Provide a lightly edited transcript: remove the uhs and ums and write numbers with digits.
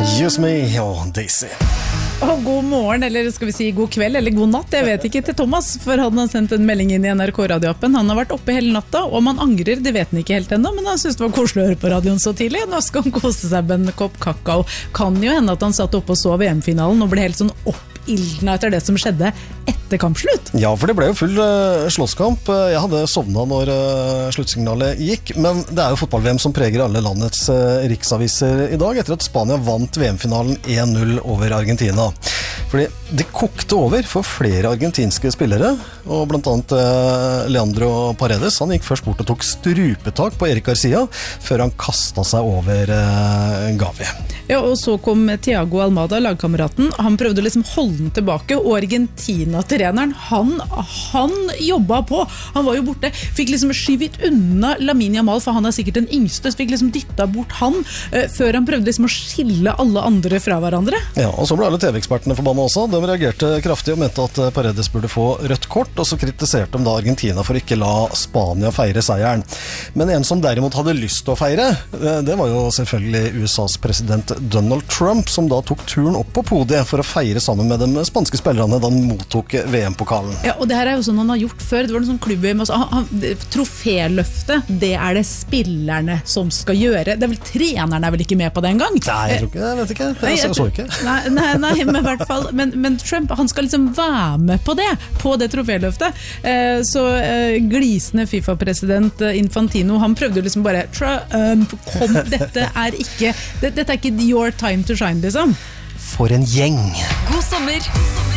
Use Me og Daisy. God morgen, eller skal vi si god kveld, eller god natt, jeg vet ikke, til Thomas, for han har sendt en melding inn i NRK-radioappen. Han har vært oppe hele natta, og om han angrer, det vet han ikke helt ennå, men han synes det var koselig å høre på radioen så tidlig. Nå skal han kose seg med en kopp kakao. Kan jo hende at han satt oppe og så VM-finalen og ble helt sånn oppildnet etter det som skjedde etter kampslutt. Ja, for det ble jo full slåsskamp. Jeg hadde sovnet når sluttsignalet gikk, men det er jo fotball-VM som preger alle landets riksaviser i dag, etter at Spania vant VM-finalen 1-0 over Argentina. Fordi det kokte over for flere argentinske spillere, og blant annet Leandro Paredes. Han gikk først bort og tok strupetak på Eric Garcia, før han kastet seg over Gavi. Ja, og så kom Thiago Almada, lagkameraten. Han prøvde liksom holde den tilbake, og Argentina-treneren, han jobbet på. Han var jo borte, fikk liksom skyvet unna Lamine Yamal, for han er sikkert den yngste, så fikk liksom dyttet bort han, før han prøvde liksom å skille alle andre fra hverandre. Ja, og så ble alle TV-ekspertene forbannet også. De reagerte kraftig og mente at Paredes burde få rødt kort, og så kritiserte de da Argentina for ikke la Spania feire seieren. Men en som derimot hadde lyst til å feire, det var jo selvfølgelig USAs president Donald Trump, som da tok turen opp på podiet for å feire sammen med de spanske spillerne da han mottok VM-pokalen. Ja, og det her er jo sånn han har gjort før. Det var en sånn klubb, troféløftet, det er det spillerne som skal gjøre. Det er vel trenerne er vel ikke med på det en gang? Nei, jeg tror ikke, jeg vet ikke. Jeg så ikke. Nei, men i hvert fall, men Trump, han skal liksom være med på det troféløftet. Så glisende FIFA-president Infantino, han prøvde liksom bare dette er ikke your time to shine, liksom. For en gjeng. God sommer!